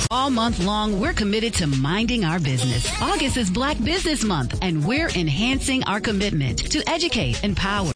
All month long, we're committed to minding our business. August is Black Business Month, and we're enhancing our commitment to educate, empower,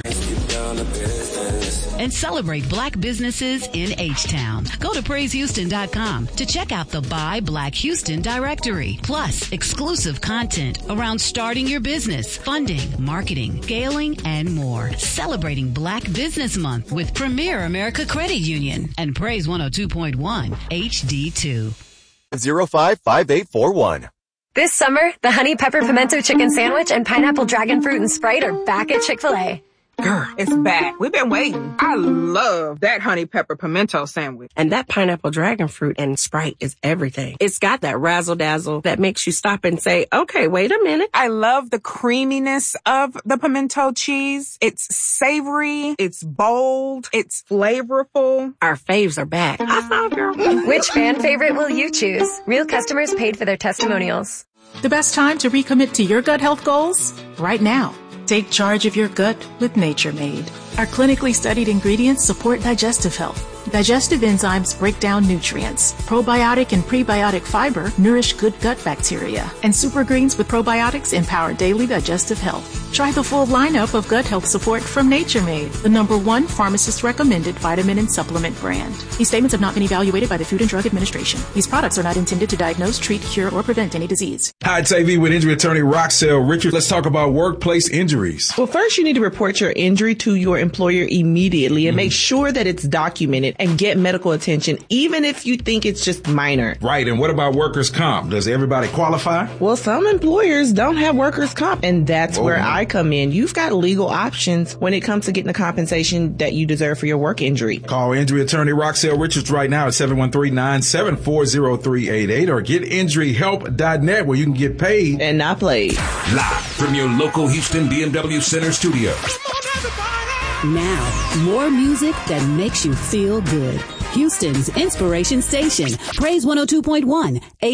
and celebrate Black businesses in H-Town. Go to PraiseHouston.com to check out the Buy Black Houston directory, plus exclusive content around starting your business, funding, marketing, scaling, and more. Celebrating Black Business Month with Premier America Credit Union and Praise 102.1 HD2. 055841. This summer, the Honey Pepper Pimento Chicken Sandwich and Pineapple Dragon Fruit and Sprite are back at Chick-fil-A. Girl, it's back. We've been waiting. I love that honey pepper pimento sandwich. And that pineapple dragon fruit and Sprite is everything. It's got that razzle dazzle that makes you stop and say, okay, wait a minute. I love the creaminess of the pimento cheese. It's savory. It's bold. It's flavorful. Our faves are back. I thought, girl. Which fan favorite will you choose? Real customers paid for their testimonials. The best time to recommit to your gut health goals? Right now. Take charge of your gut with Nature Made. Our clinically studied ingredients support digestive health. Digestive enzymes break down nutrients. Probiotic and prebiotic fiber nourish good gut bacteria. And super greens with probiotics empower daily digestive health. Try the full lineup of gut health support from Nature Made, the #1 pharmacist-recommended vitamin and supplement brand. These statements have not been evaluated by the Food and Drug Administration. These products are not intended to diagnose, treat, cure, or prevent any disease. Hi, it's AV with injury attorney Roxelle Richard. Let's talk about workplace injuries. Well, first you need to report your injury to your employer immediately and make sure that it's documented and get medical attention, even if you think it's just minor. Right, and what about workers' comp? Does everybody qualify? Well, some employers don't have workers' comp, and that's where I come in. You've got legal options when it comes to getting the compensation that you deserve for your work injury. Call injury attorney Roxelle Richards right now at 713-974-0388 or getinjuryhelp.net where you can get paid and not played. Live from your local Houston BMW Center studio. Now, more music that makes you feel good. Houston's inspiration station, Praise 102.1.